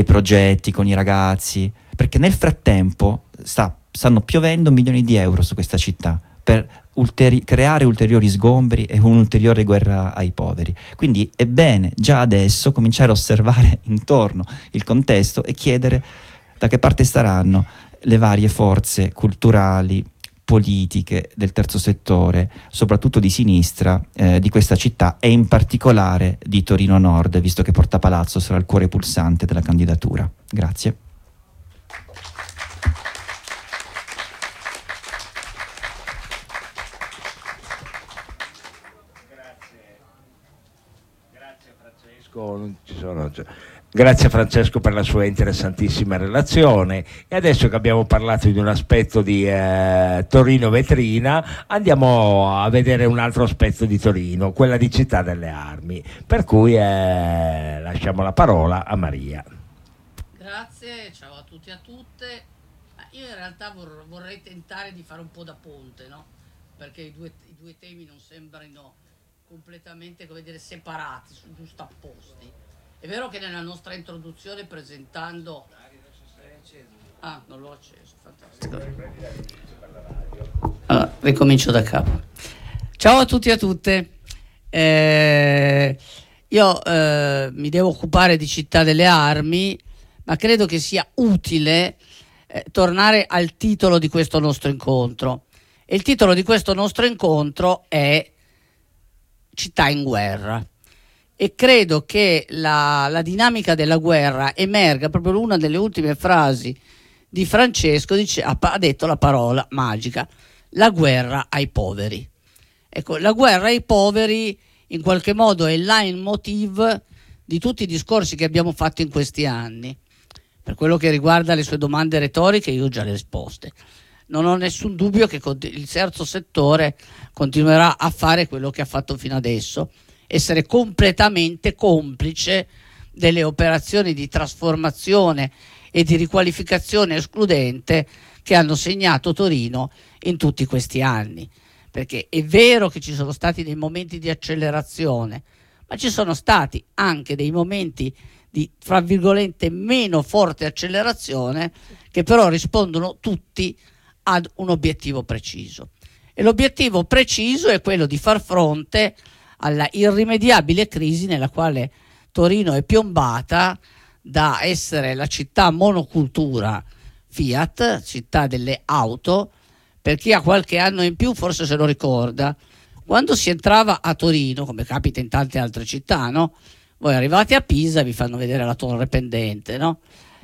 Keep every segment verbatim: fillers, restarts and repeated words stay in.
progetti con i ragazzi, perché nel frattempo sta, stanno piovendo milioni di euro su questa città per ulteri- creare ulteriori sgombri e un'ulteriore guerra ai poveri. Quindi è bene già adesso cominciare a osservare intorno il contesto e chiedere da che parte staranno le varie forze culturali, politiche del terzo settore, soprattutto di sinistra, eh, di questa città e in particolare di Torino Nord, visto che Porta Palazzo sarà il cuore pulsante della candidatura. Grazie. Grazie, grazie Francesco. Non ci sono... Grazie Francesco per la sua interessantissima relazione, e adesso che abbiamo parlato di un aspetto di eh, Torino vetrina, andiamo a vedere un altro aspetto di Torino, quella di Città delle Armi, per cui eh, lasciamo la parola a Maria. Grazie, ciao a tutti e a tutte. Io in realtà vor- vorrei tentare di fare un po' da ponte, no? Perché i due, i due temi non sembrino completamente, come dire, separati, sono giusto apposti. È vero che nella nostra introduzione presentando... Ah, non l'ho acceso, fantastico. Allora, ricomincio da capo. Ciao a tutti e a tutte. Eh, io eh, mi devo occupare di Città delle Armi, ma credo che sia utile eh, tornare al titolo di questo nostro incontro. E il titolo di questo nostro incontro è Città in guerra. E credo che la, la dinamica della guerra emerga proprio una delle ultime frasi di Francesco, dice, ha, ha detto la parola magica, la guerra ai poveri. Ecco, la guerra ai poveri in qualche modo è il leitmotiv di tutti i discorsi che abbiamo fatto in questi anni. Per quello che riguarda le sue domande retoriche, io ho già le risposte. Non ho nessun dubbio che il terzo settore continuerà a fare quello che ha fatto fino adesso, essere completamente complice delle operazioni di trasformazione e di riqualificazione escludente che hanno segnato Torino in tutti questi anni. Perché è vero che ci sono stati dei momenti di accelerazione, ma ci sono stati anche dei momenti di, fra virgolette, meno forte accelerazione, che però rispondono tutti ad un obiettivo preciso. E l'obiettivo preciso è quello di far fronte alla irrimediabile crisi nella quale Torino è piombata da essere la città monocultura Fiat, città delle auto. Per chi ha qualche anno in più forse se lo ricorda, quando si entrava a Torino, come capita in tante altre città, no? Voi arrivate a Pisa, vi fanno vedere la torre pendente, no?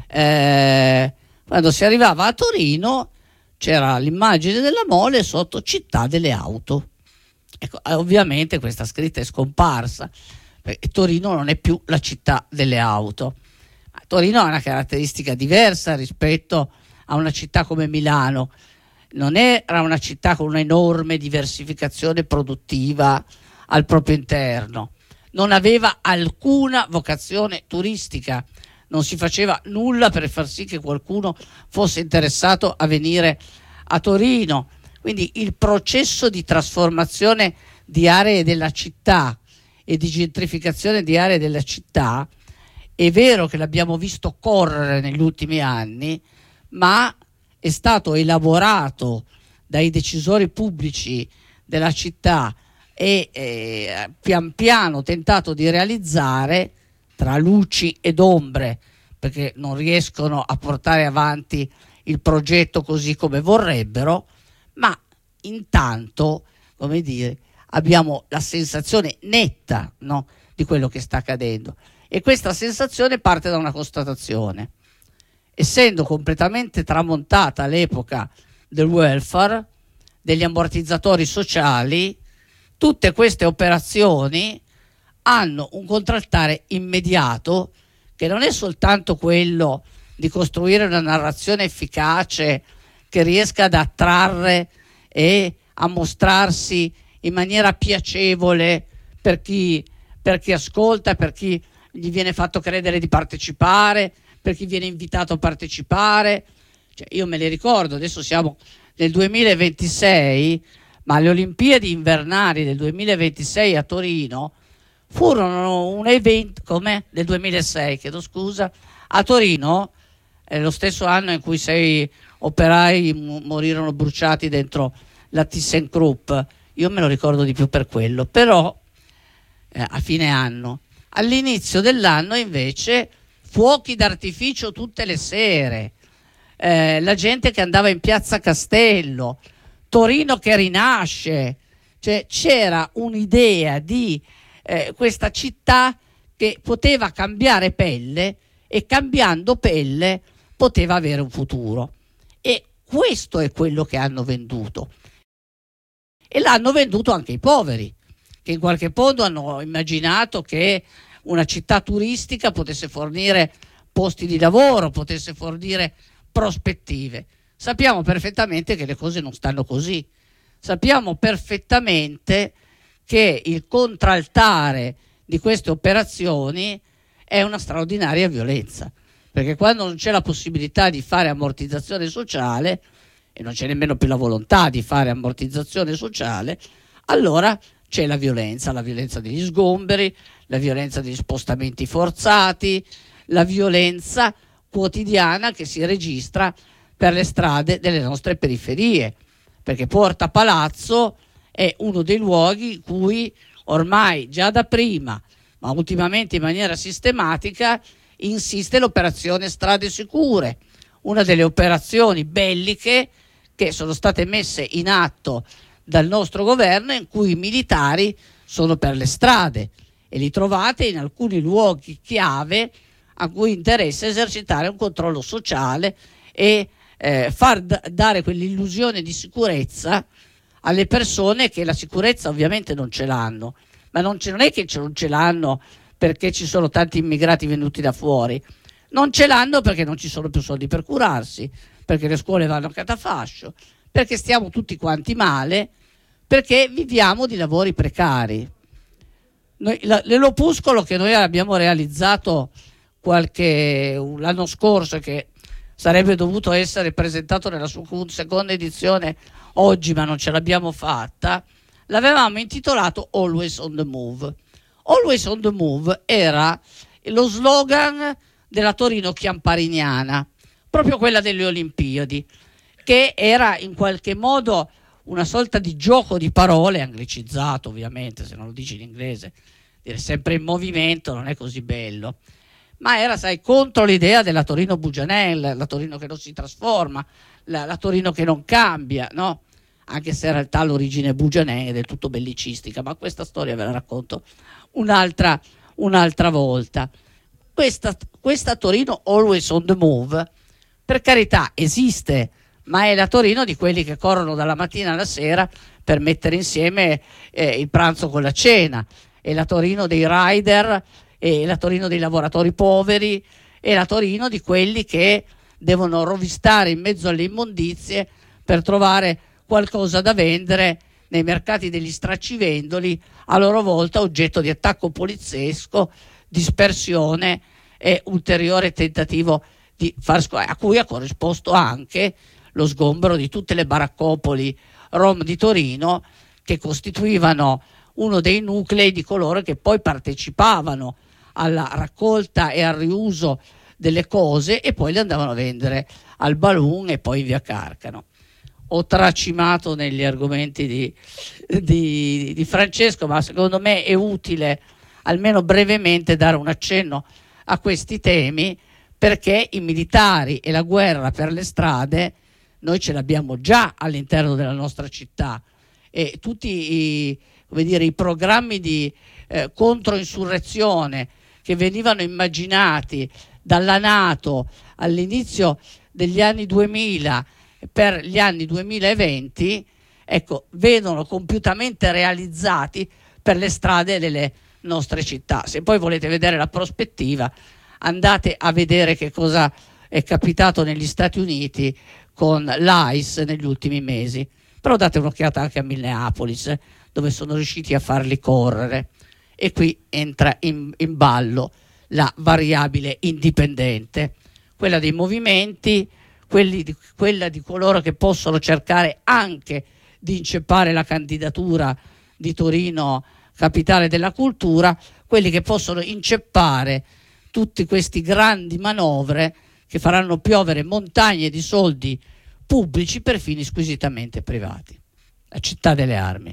Eh, quando si arrivava a Torino c'era l'immagine della mole sotto città delle auto. Ecco, ovviamente questa scritta è scomparsa, perché Torino non è più la città delle auto. Torino ha una caratteristica diversa rispetto a una città come Milano. Non era una città con un'enorme diversificazione produttiva al proprio interno, non aveva alcuna vocazione turistica, non si faceva nulla per far sì che qualcuno fosse interessato a venire a Torino. Quindi il processo di trasformazione di aree della città e di gentrificazione di aree della città è vero che l'abbiamo visto correre negli ultimi anni, ma è stato elaborato dai decisori pubblici della città e eh, pian piano tentato di realizzare tra luci ed ombre, perché non riescono a portare avanti il progetto così come vorrebbero, ma intanto, come dire, abbiamo la sensazione netta, no, di quello che sta accadendo, e questa sensazione parte da una constatazione. Essendo completamente tramontata l'epoca del welfare, degli ammortizzatori sociali, tutte queste operazioni hanno un contraltare immediato che non è soltanto quello di costruire una narrazione efficace che riesca ad attrarre e a mostrarsi in maniera piacevole per chi, per chi ascolta, per chi gli viene fatto credere di partecipare, per chi viene invitato a partecipare. Cioè, io me le ricordo, adesso siamo nel duemilaventisei, ma le Olimpiadi invernali del duemilaventisei a Torino furono un evento, come del duemilasei, chiedo scusa, A Torino, è lo stesso anno in cui sei operai m- morirono bruciati dentro la ThyssenKrupp, io me lo ricordo di più per quello, però eh, a fine anno, all'inizio dell'anno invece fuochi d'artificio tutte le sere, eh, la gente che andava in piazza Castello, Torino che rinasce, cioè c'era un'idea di eh, questa città che poteva cambiare pelle e cambiando pelle poteva avere un futuro. E questo è quello che hanno venduto. E l'hanno venduto anche i poveri, che in qualche modo hanno immaginato che una città turistica potesse fornire posti di lavoro, potesse fornire prospettive. Sappiamo perfettamente che le cose non stanno così. Sappiamo perfettamente che il contraltare di queste operazioni è una straordinaria violenza, perché quando non c'è la possibilità di fare ammortizzazione sociale e non c'è nemmeno più la volontà di fare ammortizzazione sociale, allora c'è la violenza, la violenza degli sgomberi, la violenza degli spostamenti forzati, la violenza quotidiana che si registra per le strade delle nostre periferie, perché Porta Palazzo è uno dei luoghi in cui ormai già da prima, ma ultimamente in maniera sistematica, insiste l'operazione Strade Sicure, una delle operazioni belliche che sono state messe in atto dal nostro governo, in cui i militari sono per le strade e li trovate in alcuni luoghi chiave a cui interessa esercitare un controllo sociale e eh, far d- dare quell'illusione di sicurezza alle persone che la sicurezza ovviamente non ce l'hanno, ma non, ce, non è che ce, non ce l'hanno perché ci sono tanti immigrati venuti da fuori, non ce l'hanno perché non ci sono più soldi per curarsi, perché le scuole vanno a catafascio, perché stiamo tutti quanti male, perché viviamo di lavori precari. Noi, la, l'opuscolo che noi abbiamo realizzato qualche l'anno scorso, che sarebbe dovuto essere presentato nella sua seconda edizione oggi, ma non ce l'abbiamo fatta, l'avevamo intitolato Always on the Move. Always on the Move era lo slogan della Torino chiampariniana, proprio quella delle Olimpiadi, che era in qualche modo una sorta di gioco di parole, anglicizzato ovviamente, se non lo dici in inglese, dire sempre in movimento non è così bello, ma era, sai, contro l'idea della Torino Bugianel, la Torino che non si trasforma, la, la Torino che non cambia, no? Anche se in realtà l'origine Bugianel è del tutto bellicistica, ma questa storia ve la racconto un'altra, un'altra volta. Questa, questa Torino Always on the Move, per carità, esiste, ma è la Torino di quelli che corrono dalla mattina alla sera per mettere insieme eh, il pranzo con la cena, è la Torino dei rider, è la Torino dei lavoratori poveri, è la Torino di quelli che devono rovistare in mezzo alle immondizie per trovare qualcosa da vendere nei mercati degli straccivendoli, a loro volta oggetto di attacco poliziesco, dispersione e ulteriore tentativo di far sc- a cui ha corrisposto anche lo sgombero di tutte le baraccopoli rom di Torino, che costituivano uno dei nuclei di coloro che poi partecipavano alla raccolta e al riuso delle cose e poi le andavano a vendere al Balloon e poi via Carcano. Ho tracimato negli argomenti di, di, di Francesco, ma secondo me è utile almeno brevemente dare un accenno a questi temi, perché i militari e la guerra per le strade noi ce l'abbiamo già all'interno della nostra città, e tutti i, come dire, i programmi di eh, controinsurrezione che venivano immaginati dalla NATO all'inizio degli anni duemila per gli anni duemilaventi, ecco, vedono compiutamente realizzati per le strade delle nostre città. Se poi volete vedere la prospettiva, andate a vedere che cosa è capitato negli Stati Uniti con l'I C E negli ultimi mesi, però date un'occhiata anche a Minneapolis, eh, dove sono riusciti a farli correre, e qui entra in, in ballo la variabile indipendente, quella dei movimenti, quelli di, quella di coloro che possono cercare anche di inceppare la candidatura di Torino capitale della cultura, quelli che possono inceppare tutti questi grandi manovre che faranno piovere montagne di soldi pubblici per fini squisitamente privati. La città delle armi.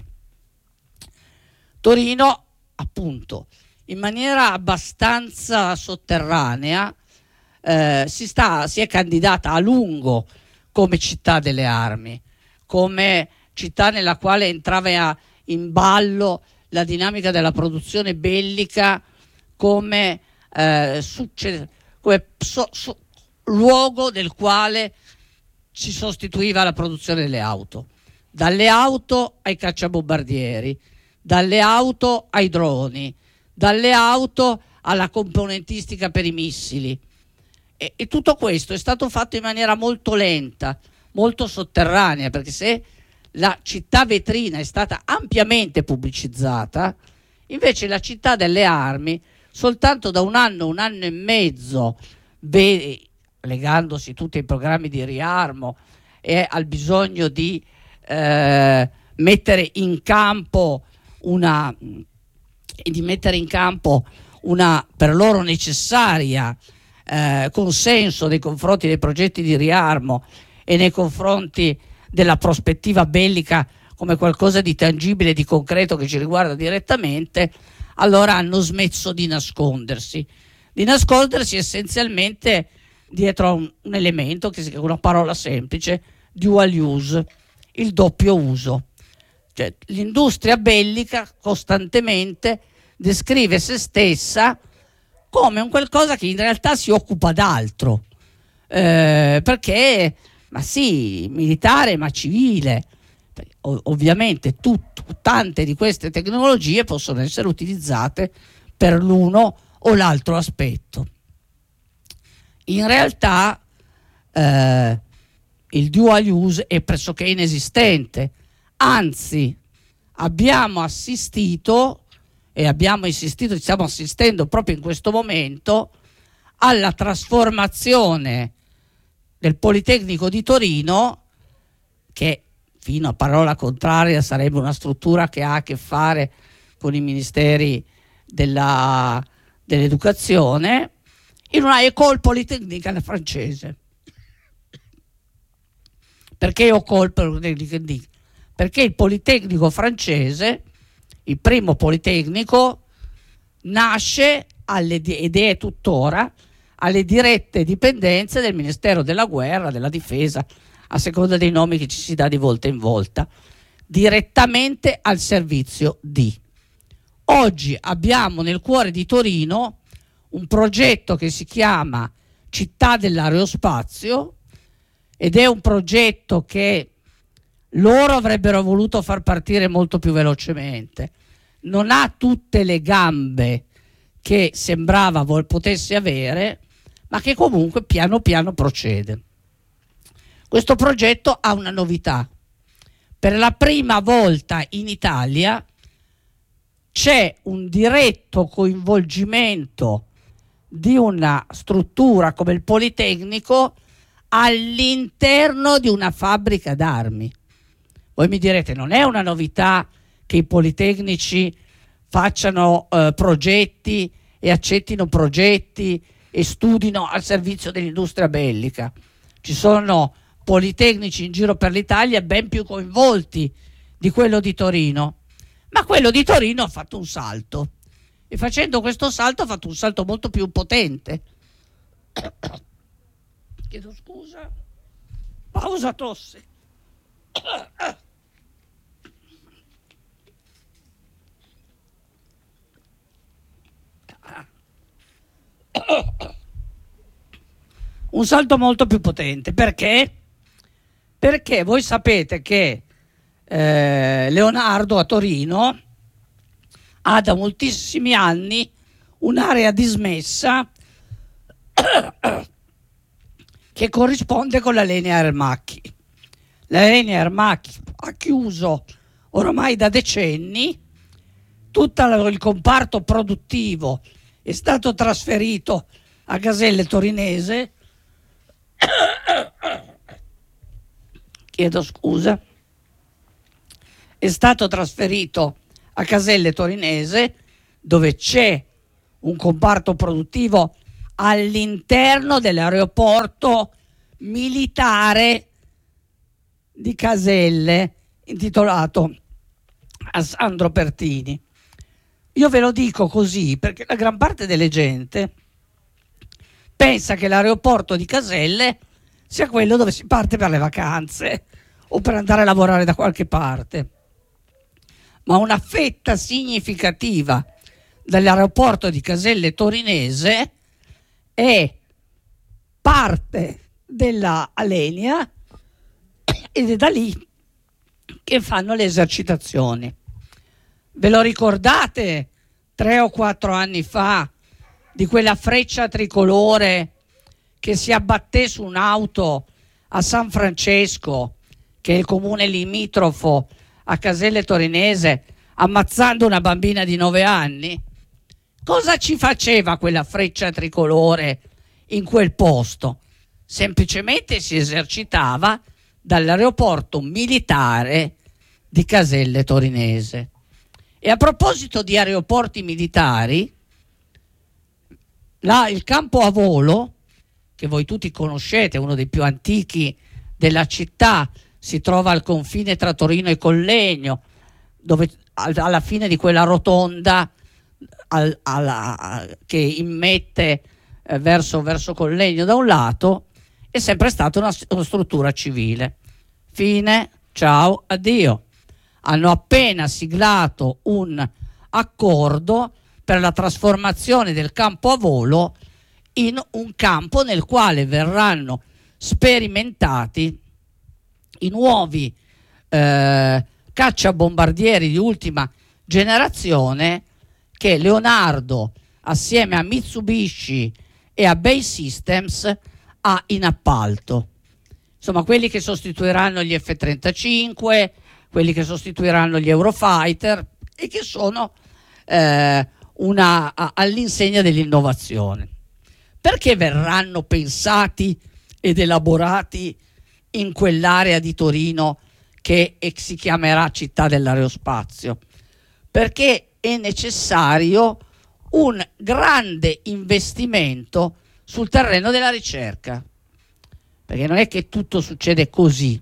Torino, appunto, in maniera abbastanza sotterranea eh, si, sta, si è candidata a lungo come città delle armi, come città nella quale entrava in ballo la dinamica della produzione bellica come, eh, succe- come so- so- luogo del quale si sostituiva la produzione delle auto. Dalle auto ai cacciabombardieri, dalle auto ai droni, dalle auto alla componentistica per i missili. E, e tutto questo è stato fatto in maniera molto lenta, molto sotterranea, perché se la città vetrina è stata ampiamente pubblicizzata, invece la città delle armi soltanto da un anno, un anno e mezzo, beh, legandosi tutti ai programmi di riarmo e al bisogno di eh, mettere in campo una di mettere in campo una per loro necessaria eh, consenso nei confronti dei progetti di riarmo e nei confronti della prospettiva bellica come qualcosa di tangibile, di concreto che ci riguarda direttamente, allora hanno smesso di nascondersi di nascondersi essenzialmente dietro a un, un elemento che è una parola semplice: dual use, il doppio uso. Cioè, l'industria bellica costantemente descrive se stessa come un qualcosa che in realtà si occupa d'altro, eh, perché, ma sì, militare ma civile. O- ovviamente tut- tante di queste tecnologie possono essere utilizzate per l'uno o l'altro aspetto. In realtà eh, il dual use è pressoché inesistente. Anzi, abbiamo assistito e abbiamo insistito, stiamo assistendo proprio in questo momento alla trasformazione del Politecnico di Torino, che fino a parola contraria sarebbe una struttura che ha a che fare con i ministeri della, dell'educazione, in una école polytechnique francese. Perché école polytechnique? Perché il Politecnico francese, il primo Politecnico, nasce alle, ed è tuttora alle dirette dipendenze del Ministero della Guerra, della Difesa, a seconda dei nomi che ci si dà di volta in volta, direttamente al servizio di. Oggi abbiamo nel cuore di Torino un progetto che si chiama Città dell'Aerospazio, ed è un progetto che loro avrebbero voluto far partire molto più velocemente. Non ha tutte le gambe che sembrava vol- potesse avere, ma che comunque piano piano procede. Questo progetto ha una novità. Per la prima volta in Italia c'è un diretto coinvolgimento di una struttura come il Politecnico all'interno di una fabbrica d'armi. Voi mi direte, non è una novità che i politecnici facciano eh, progetti e accettino progetti e studino al servizio dell'industria bellica. Ci sono politecnici in giro per l'Italia ben più coinvolti di quello di Torino, ma quello di Torino ha fatto un salto, e facendo questo salto ha fatto un salto molto più potente. Chiedo scusa, pausa tosse. Un salto molto più potente. Perché? Perché voi sapete che eh, Leonardo a Torino ha da moltissimi anni un'area dismessa che corrisponde con la Linea Aermacchi. La Linea Aermacchi ha chiuso oramai da decenni, tutto il comparto produttivo è stato trasferito a Caselle Torinese. Chiedo scusa. È stato trasferito a Caselle Torinese, dove c'è un comparto produttivo all'interno dell'aeroporto militare di Caselle, intitolato a Sandro Pertini. Io ve lo dico così perché la gran parte delle gente pensa che l'aeroporto di Caselle sia quello dove si parte per le vacanze o per andare a lavorare da qualche parte, ma una fetta significativa dell'aeroporto di Caselle torinese è parte della Alenia ed è da lì che fanno le esercitazioni. Ve lo ricordate tre o quattro anni fa di quella freccia tricolore che si abbatté su un'auto a San Francesco, che è il comune limitrofo a Caselle Torinese, ammazzando una bambina di nove anni? Cosa ci faceva quella freccia tricolore in quel posto? Semplicemente si esercitava dall'aeroporto militare di Caselle Torinese. E a proposito di aeroporti militari, là, il campo a volo, che voi tutti conoscete, uno dei più antichi della città, si trova al confine tra Torino e Collegno, dove alla fine di quella rotonda al, alla, che immette eh, verso, verso Collegno da un lato, è sempre stata una, una struttura civile. Fine, ciao, addio. Hanno appena siglato un accordo per la trasformazione del campo a volo in un campo nel quale verranno sperimentati i nuovi eh, cacciabombardieri di ultima generazione che Leonardo assieme a Mitsubishi e a Bay Systems ha in appalto. Insomma, quelli che sostituiranno gli F trentacinque, quelli che sostituiranno gli Eurofighter e che sono eh, una, a, all'insegna dell'innovazione. Perché verranno pensati ed elaborati in quell'area di Torino che si chiamerà città dell'aerospazio? Perché è necessario un grande investimento sul terreno della ricerca, perché non è che tutto succede così.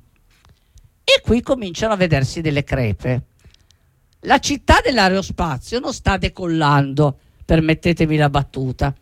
E qui cominciano a vedersi delle crepe. La città dell'aerospazio non sta decollando, permettetemi la battuta.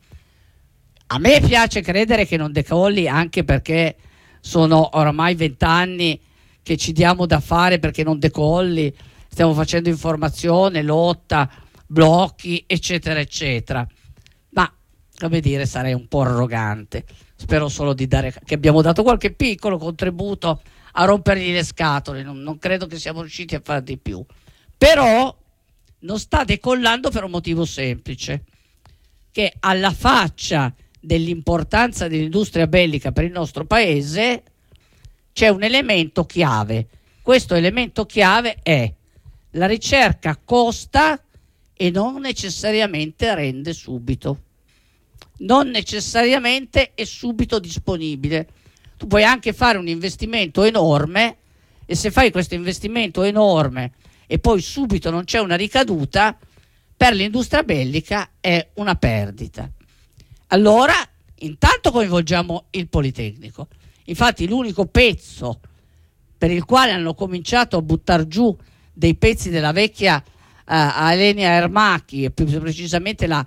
A me piace credere che non decolli, anche perché sono oramai vent'anni che ci diamo da fare perché non decolli, stiamo facendo informazione, lotta, blocchi, eccetera, eccetera. Ma, come dire, sarei un po' arrogante. Spero solo di dare, che abbiamo dato qualche piccolo contributo a rompergli le scatole, non, non credo che siamo riusciti a fare di più. Però non sta decollando per un motivo semplice, che alla faccia dell'importanza dell'industria bellica per il nostro paese c'è un elemento chiave. Questo elemento chiave è: la ricerca costa e non necessariamente rende subito, non necessariamente è subito disponibile. Tu puoi anche fare un investimento enorme, e se fai questo investimento enorme e poi subito non c'è una ricaduta, per l'industria bellica è una perdita. Allora, intanto coinvolgiamo il Politecnico. Infatti l'unico pezzo per il quale hanno cominciato a buttare giù dei pezzi della vecchia uh, Alenia Ermacchi, e più precisamente la,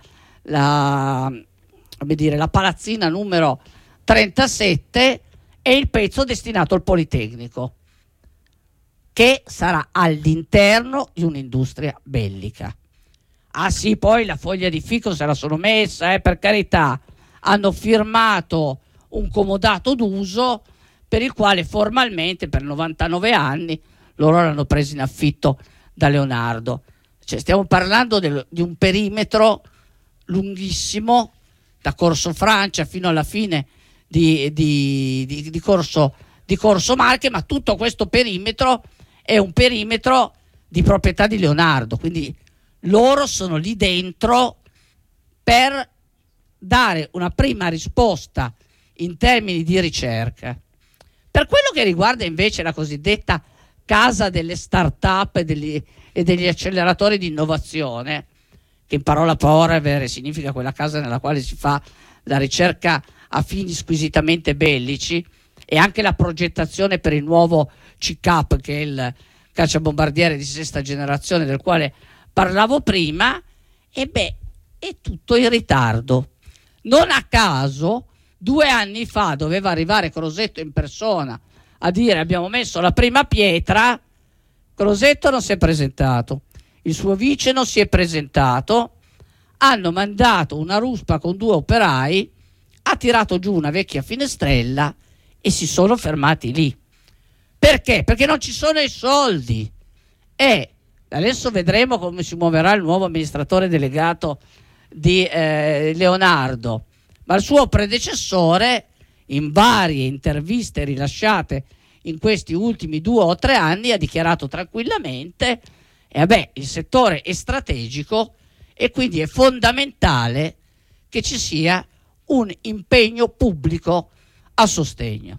la, come dire, la palazzina numero trentasette, è il pezzo destinato al Politecnico, che sarà all'interno di un'industria bellica. Ah sì, poi la foglia di fico se la sono messa, eh, per carità, hanno firmato un comodato d'uso per il quale formalmente per novantanove anni loro l'hanno preso in affitto da Leonardo. Cioè, stiamo parlando del, di un perimetro lunghissimo, da Corso Francia fino alla fine di, di, di, di, Corso, di Corso Marche, ma tutto questo perimetro è un perimetro di proprietà di Leonardo, quindi loro sono lì dentro per dare una prima risposta in termini di ricerca. Per quello che riguarda invece la cosiddetta casa delle start-up e degli, e degli acceleratori di innovazione, che in parola povera significa quella casa nella quale si fa la ricerca a fini squisitamente bellici e anche la progettazione per il nuovo C C A P, che è il cacciabombardiere di sesta generazione del quale parlavo prima, e beh, è tutto in ritardo. Non a caso due anni fa doveva arrivare Crosetto in persona a dire abbiamo messo la prima pietra. Crosetto non si è presentato, il suo vice non si è presentato, hanno mandato una ruspa con due operai, ha tirato giù una vecchia finestrella e si sono fermati lì. Perché? Perché non ci sono i soldi. E adesso vedremo come si muoverà il nuovo amministratore delegato di eh, Leonardo, ma il suo predecessore, in varie interviste rilasciate in questi ultimi due o tre anni, ha dichiarato tranquillamente e eh beh, il settore è strategico e quindi è fondamentale che ci sia un impegno pubblico a sostegno.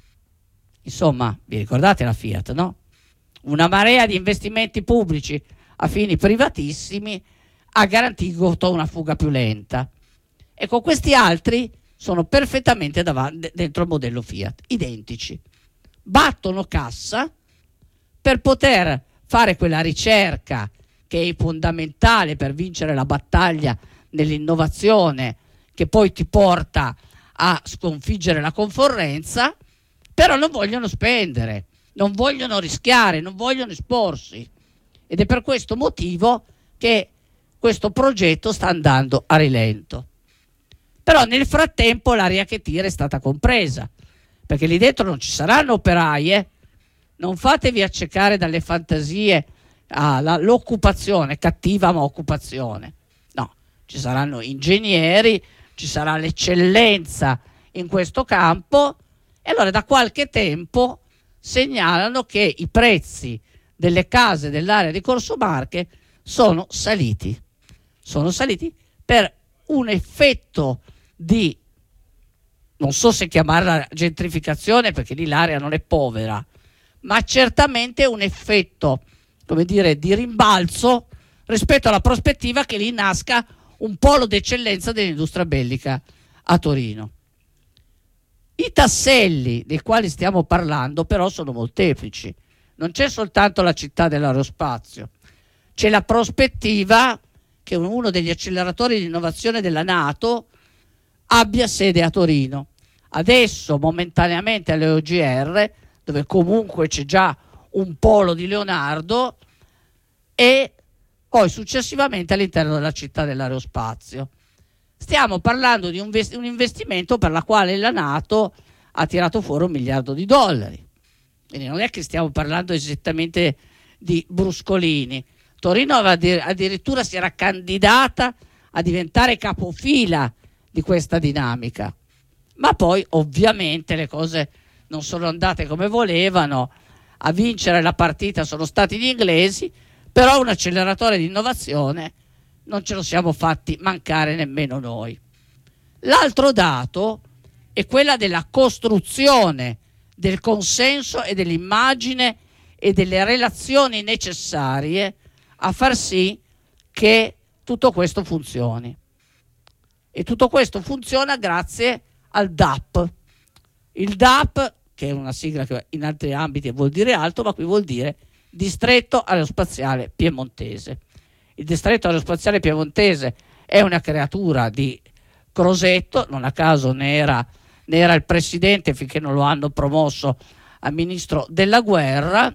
Insomma, vi ricordate la Fiat, no? Una marea di investimenti pubblici a fini privatissimi ha garantito una fuga più lenta. E con questi altri sono perfettamente davanti, dentro il modello Fiat, identici. Battono cassa per poter fare quella ricerca che è fondamentale per vincere la battaglia nell'innovazione, che poi ti porta a sconfiggere la concorrenza, però non vogliono spendere, non vogliono rischiare, non vogliono esporsi. Ed è per questo motivo che questo progetto sta andando a rilento. Però nel frattempo l'aria che tira è stata compresa, perché lì dentro non ci saranno operai, eh? Non fatevi accecare dalle fantasie all'occupazione, cattiva ma occupazione. No, ci saranno ingegneri, ci sarà l'eccellenza in questo campo, e allora da qualche tempo segnalano che i prezzi delle case dell'area di Corso Marche sono saliti. Sono saliti per un effetto di, non so se chiamarla gentrificazione perché lì l'area non è povera, ma certamente un effetto, come dire, di rimbalzo rispetto alla prospettiva che lì nasca un polo d'eccellenza dell'industria bellica a Torino. I tasselli dei quali stiamo parlando però sono molteplici. Non c'è soltanto la città dell'aerospazio, c'è la prospettiva che uno degli acceleratori di innovazione della NATO abbia sede a Torino. Adesso momentaneamente alle O G R, dove comunque c'è già un polo di Leonardo, e poi successivamente all'interno della città dell'aerospazio. Stiamo parlando di un, vest- un investimento per la quale la NATO ha tirato fuori un miliardo di dollari. Quindi non è che stiamo parlando esattamente di bruscolini. Torino aveva addirittura si era candidata a diventare capofila di questa dinamica. Ma poi ovviamente le cose non sono andate come volevano. A vincere la partita sono stati gli inglesi, però un acceleratore di innovazione non ce lo siamo fatti mancare nemmeno noi. L'altro dato è quella della costruzione del consenso e dell'immagine e delle relazioni necessarie a far sì che tutto questo funzioni. E tutto questo funziona grazie al D A P. Il D A P, che è una sigla che in altri ambiti vuol dire altro, ma qui vuol dire Distretto Aerospaziale Piemontese. Il Distretto Aerospaziale Piemontese è una creatura di Crosetto, non a caso ne era, ne era il presidente finché non lo hanno promosso a ministro della guerra,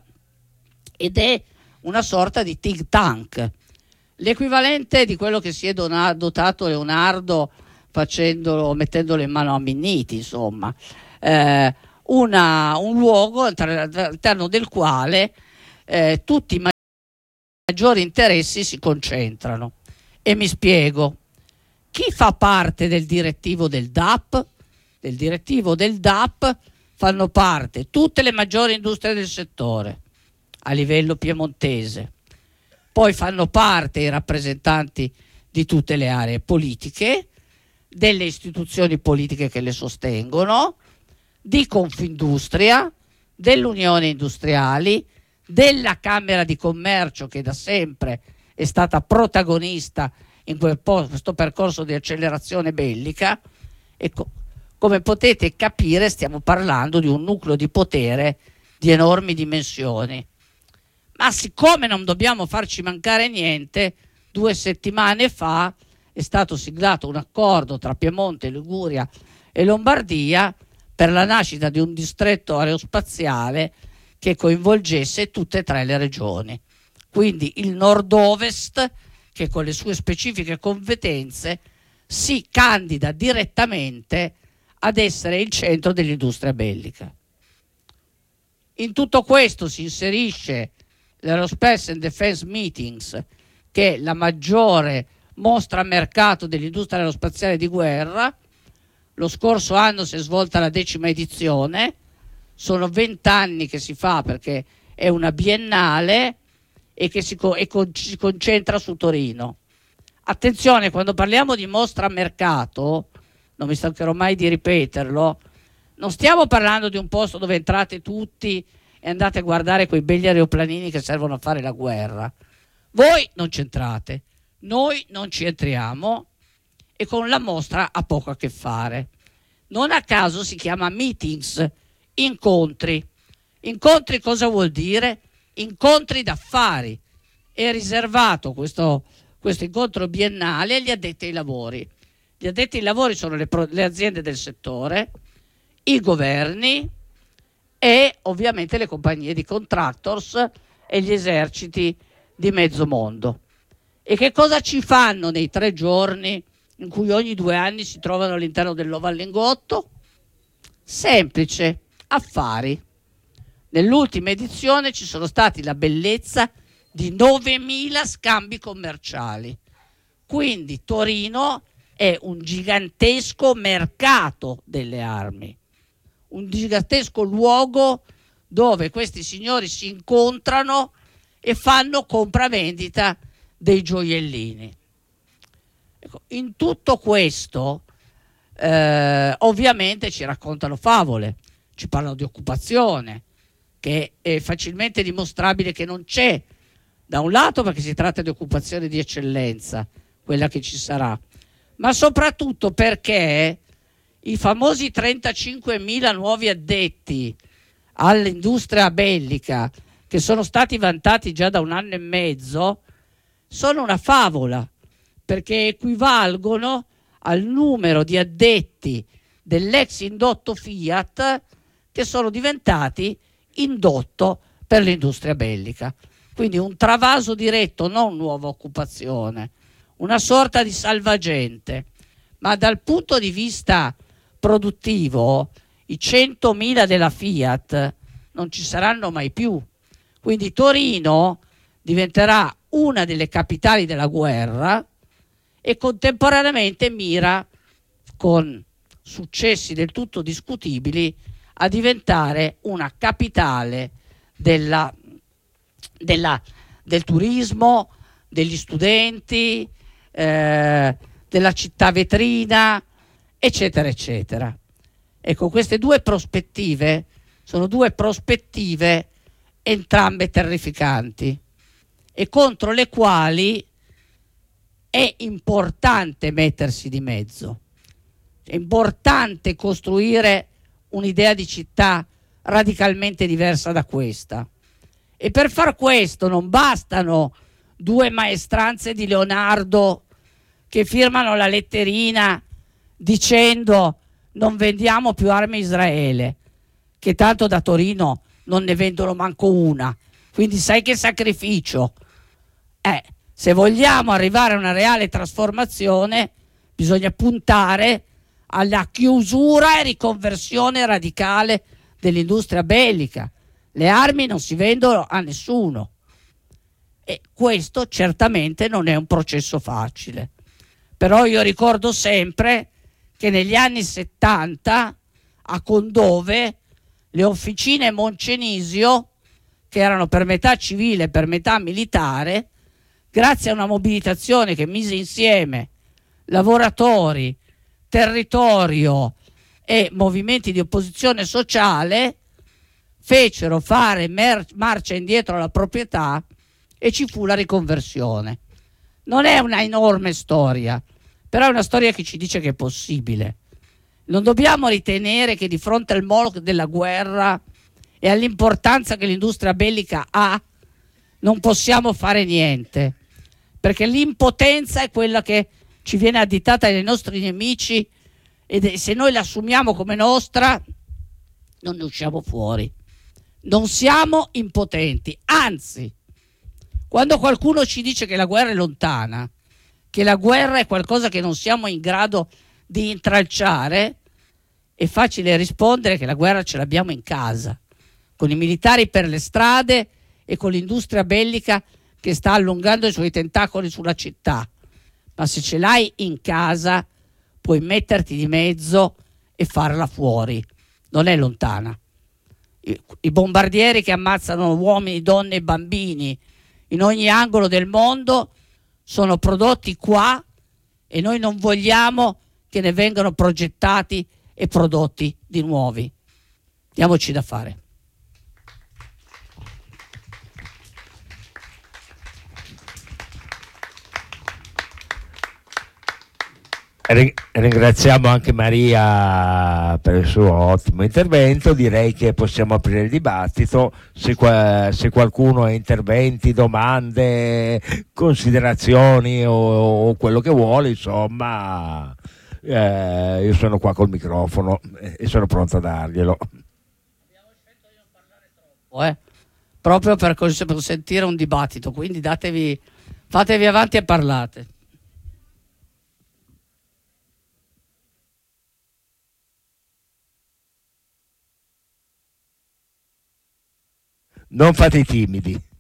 ed è una sorta di think tank, l'equivalente di quello che si è dona- dotato Leonardo facendolo, mettendolo in mano a Minniti, insomma, eh, una, un luogo all'interno del quale eh, tutti i maggiori interessi si concentrano. E mi spiego: chi fa parte del direttivo del D A P? Del direttivo del D A P fanno parte tutte le maggiori industrie del settore a livello piemontese, poi fanno parte i rappresentanti di tutte le aree politiche, delle istituzioni politiche che le sostengono, di Confindustria, dell'Unione Industriali, della Camera di Commercio, che da sempre è stata protagonista in quel po- questo percorso di accelerazione bellica, E co- come potete capire stiamo parlando di un nucleo di potere di enormi dimensioni. Ma siccome non dobbiamo farci mancare niente, due settimane fa è stato siglato un accordo tra Piemonte, Liguria e Lombardia per la nascita di un distretto aerospaziale che coinvolgesse tutte e tre le regioni. Quindi il nord-ovest, che con le sue specifiche competenze si candida direttamente ad essere il centro dell'industria bellica. In tutto questo si inserisce l'Aerospace and Defense Meetings, che è la maggiore mostra mercato dell'industria aerospaziale di guerra. Lo scorso anno si è svolta la decima edizione, sono vent'anni che si fa perché è una biennale e che si, co- e con- si concentra su Torino. Attenzione, quando parliamo di mostra mercato, non mi stancherò mai di ripeterlo, non stiamo parlando di un posto dove entrate tutti e andate a guardare quei begli aeroplanini che servono a fare la guerra. Voi non c'entrate, noi non ci entriamo e con la mostra ha poco a che fare. Non a caso si chiama meetings, incontri. Incontri cosa vuol dire? Incontri d'affari. È riservato questo, questo incontro biennale agli addetti ai lavori. Gli addetti ai lavori sono le, pro, le aziende del settore, i governi e ovviamente le compagnie di contractors e gli eserciti di mezzo mondo. E che cosa ci fanno nei tre giorni in cui ogni due anni si trovano all'interno dell'Oval Lingotto? Semplice, affari. Nell'ultima edizione ci sono stati la bellezza di novemila scambi commerciali. Quindi Torino è un gigantesco mercato delle armi, un gigantesco luogo dove questi signori si incontrano e fanno compravendita dei gioiellini. Ecco, in tutto questo eh, ovviamente ci raccontano favole, ci parlano di occupazione, che è facilmente dimostrabile che non c'è, da un lato perché si tratta di occupazione di eccellenza, quella che ci sarà, ma soprattutto perché i famosi trentacinquemila nuovi addetti all'industria bellica che sono stati vantati già da un anno e mezzo sono una favola, perché equivalgono al numero di addetti dell'ex indotto Fiat che sono diventati indotto per l'industria bellica. Quindi un travaso diretto, non nuova occupazione, una sorta di salvagente. Ma dal punto di vista produttivo i centomila della Fiat non ci saranno mai più. Quindi Torino diventerà una delle capitali della guerra e contemporaneamente mira, con successi del tutto discutibili, a diventare una capitale della, della, del turismo, degli studenti, eh, della città vetrina, eccetera, eccetera. Ecco, queste due prospettive sono due prospettive entrambe terrificanti e contro le quali è importante mettersi di mezzo. È importante costruire un'idea di città radicalmente diversa da questa. E per far questo non bastano due maestranze di Leonardo che firmano la letterina dicendo non vendiamo più armi a Israele, che tanto da Torino non ne vendono manco una. Quindi sai che sacrificio. Eh, se vogliamo arrivare a una reale trasformazione bisogna puntare alla chiusura e riconversione radicale dell'industria bellica. Le armi non si vendono a nessuno e questo certamente non è un processo facile. Però io ricordo sempre che negli anni settanta a Condove le officine Moncenisio, che erano per metà civile e per metà militare, grazie a una mobilitazione che mise insieme lavoratori, territorio e movimenti di opposizione sociale, fecero fare mer- marcia indietro alla proprietà e ci fu la riconversione. Non è una enorme storia, però è una storia che ci dice che è possibile. Non dobbiamo ritenere che di fronte al moloch della guerra e all'importanza che l'industria bellica ha non possiamo fare niente, perché l'impotenza è quella che ci viene additata dai nostri nemici e se noi la assumiamo come nostra non ne usciamo fuori. Non siamo impotenti, anzi, quando qualcuno ci dice che la guerra è lontana, che la guerra è qualcosa che non siamo in grado di intralciare, è facile rispondere che la guerra ce l'abbiamo in casa, con i militari per le strade e con l'industria bellica che sta allungando i suoi tentacoli sulla città. Ma se ce l'hai in casa, puoi metterti di mezzo e farla fuori. Non è lontana. I, i bombardieri che ammazzano uomini, donne e bambini in ogni angolo del mondo sono prodotti qua e noi non vogliamo che ne vengano progettati e prodotti di nuovi. Diamoci da fare. Ringraziamo anche Maria per il suo ottimo intervento. Direi che possiamo aprire il dibattito. Se, qua, se qualcuno ha interventi, domande, considerazioni o, o quello che vuole, insomma, eh, io sono qua col microfono e sono pronto a darglielo. Abbiamo scelto di non parlare troppo, eh? Proprio per consentire un dibattito, quindi datevi, fatevi avanti e parlate. Non fate i timidi.